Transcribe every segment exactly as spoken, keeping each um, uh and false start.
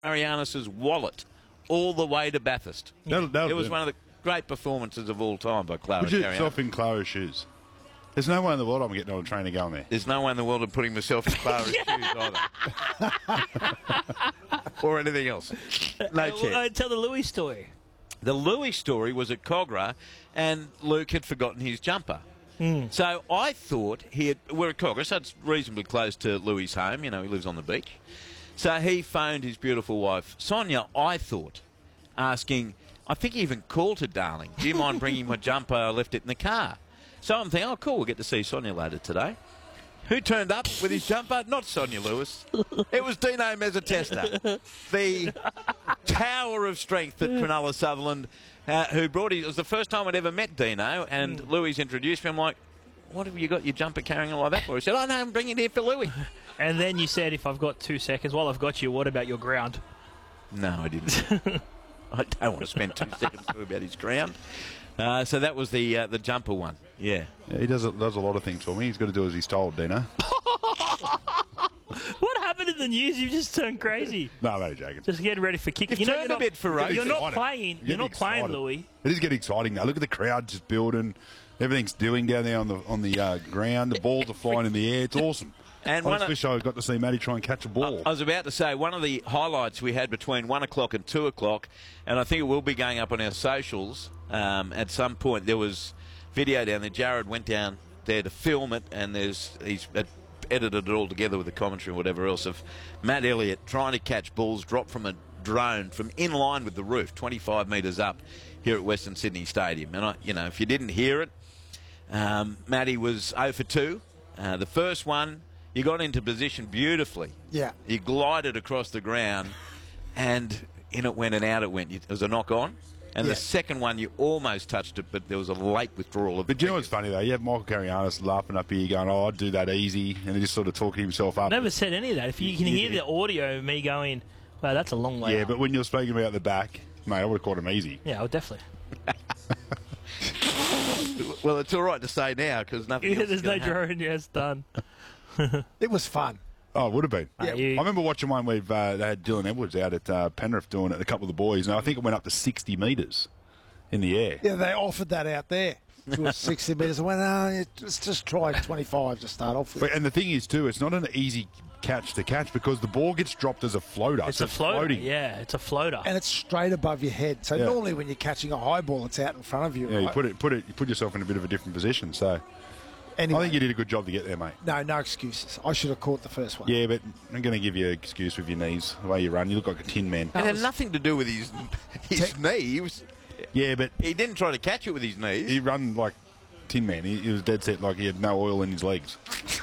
Arianis's wallet all the way to Bathurst. That'll, that'll it was do. one of the great performances of all time by Clara Put Arianis. yourself in Clara's shoes. There's no way in the world I'm getting on a train and going there. There's no way in the world of putting myself in Clara's shoes either. Or anything else. No Uh, chance. uh, tell the Louis story. The Louis story was at Cogra, and Luke had forgotten his jumper. Mm. So I thought he had... We're at Cogra, so it's reasonably close to Louis' home. You know, he lives on the beach. So he phoned his beautiful wife, Sonia, I thought, asking... I think he even called her, darling, do you mind bringing my jumper? I left it in the car. So I'm thinking, oh, cool, we'll get to see Sonia later today. Who turned up with his jumper? Not Sonia Lewis. It was Dino Mezzatesta, the tower of strength at Cronulla Sutherland, uh, who brought his... It was the first time I'd ever met Dino, and mm. Louis introduced me. I'm like, what have you got your jumper carrying all like that for? He said, oh, no, I'm bringing it here for Louis. And then you said, if I've got two seconds, while I've got you, what about your ground? No, I didn't. I don't want to spend two seconds talking about his ground. Uh, so that was the uh, the jumper one. Yeah. yeah he does a, does a lot of things for me. He's got to do as he's told, Dino. What happened in the news? You just turned crazy. No, no, joking. Just getting ready for kicking. You've you know, turned you're a not, bit ferocious. You're not Excited. playing. You're, You're not excited. playing, Louis. It is getting exciting now. Look at the crowd just building. Everything's doing down there on the on the uh, ground. The balls are flying in the air. It's awesome. And I one just of, wish I got to see Matty try and catch a ball. I was about to say, one of the highlights we had between one o'clock and two o'clock, and I think it will be going up on our socials um, at some point, there was video down there. Jared went down there to film it, and there's he's edited it all together with the commentary and whatever else, of Matt Elliott trying to catch balls dropped from a drone from in line with the roof, twenty-five metres up here at Western Sydney Stadium. And, I, you know, if you didn't hear it, um, Matty was oh for two. Uh, the first one... You got into position beautifully. Yeah. You glided across the ground, and in it went and out it went. It was a knock on. And Yeah. the second one, you almost touched it, but there was a late withdrawal of But the you know what's funny, though? You have Michael Carianis laughing up here going, oh, I'd do that easy, and he's just sort of talking himself up. Never said any of that. If you can hear the audio of me going, wow, that's a long way Yeah, out. but when you're speaking about the back, mate, I would have called him easy. Yeah, oh, definitely. Well, it's all right to say now, because nothing Yeah, else there's is no gonna happen. drone. Yeah, it's done. It was fun. Oh, it would have been. Yeah. I You- remember watching one where uh, they had Dylan Edwards out at uh, Penrith doing it, a couple of the boys, and I think it went up to sixty metres in the air. Yeah, they offered that out there. It was sixty metres. I went, no, let's just try twenty-five to start off with. But, and the thing is, too, it's not an easy catch to catch because the ball gets dropped as a floater. It's so a floater. floating. Yeah, it's a floater. And it's straight above your head. So Yeah. normally when you're catching a high ball, it's out in front of you. Yeah, right? you put it, put it, you put yourself in a bit of a different position. So Anyway, I think you did a good job to get there, mate. no, no excuses. I should have caught the first one. Yeah, but I'm going to give you an excuse with your knees, the way you run. You look like a tin man. It had nothing to do with his his knee. He, was, Yeah, but he didn't try to catch it with his knees. he run like tin man. He, he was dead set like he had no oil in his legs.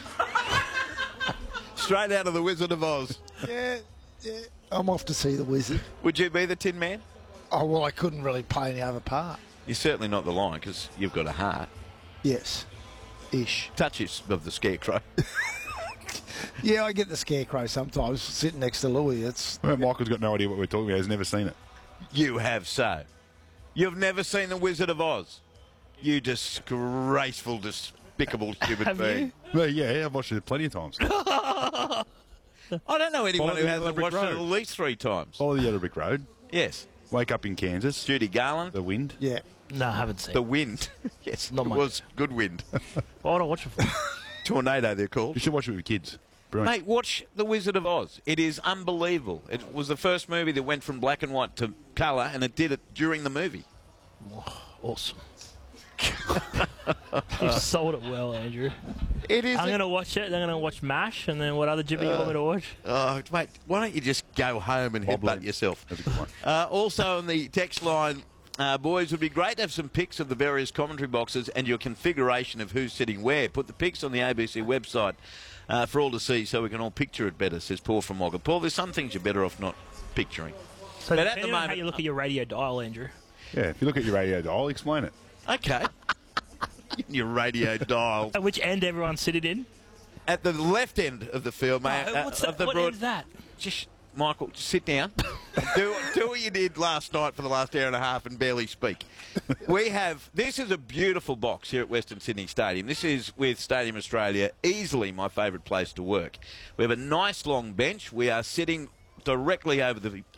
Straight out of The Wizard of Oz. Yeah, yeah. I'm off to see the Wizard. Would you be the Tin Man? Oh, well, I couldn't really play any other part. You're certainly not the Lion, because you've got a heart. Yes. Ish. Touches of the Scarecrow. Yeah, I get the Scarecrow sometimes sitting next to Louis. It's Well, Michael's got no idea what we're talking about. He's never seen it. You have so. You've never seen The Wizard of Oz. You disgraceful, despicable human Have being. you? Well, yeah, I've watched it plenty of times. I don't know anyone Follow who the hasn't Olympic watched it Road. at least three times. Follow the Yellow Brick Road. Yes. Wake up in Kansas. Judy Garland. The wind. yeah. No, I haven't seen The it. wind. Yes, Not it much. was good wind. Why would I watch it for? Tornado, they're You called. should watch it with your kids. Brilliant. Mate, watch The Wizard of Oz. It is unbelievable. It was the first movie that went from black and white to colour, and it did it during the movie. Awesome. You've sold it well, Andrew. It is. I'm a- going to watch it. Then I'm going to watch MASH, and then what other Jimmy you want me to watch? Oh, mate, why don't you just go home and Wobbling. headbutt yourself? That's a good one. Uh, also on the text line, uh, boys, would be great to have some pics of the various commentary boxes and your configuration of who's sitting where. Put the pics on the A B C website uh, for all to see so we can all picture it better, says Paul from Wagga. Paul, there's some things you're better off not picturing. So But at depending the on how moment- you look at your radio dial, Andrew. Yeah, if you look at your radio dial, explain it. Okay. Your radio dial. At which end everyone's sitting in? At the left end of the field, mate. Oh, uh, what's of that? the What broad- end's that? Just, Michael, just sit down. do, do what you did last night for the last hour and a half and barely speak. We have, this is a beautiful box here at Western Sydney Stadium. This is, with Stadium Australia, easily my favourite place to work. We have a nice long bench. We are sitting directly over the